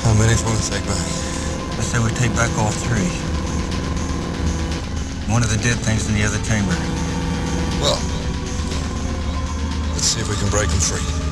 How many do you want to take back? I say we take back all three. One of the dead things in the other chamber. Well, let's see if we can break them free.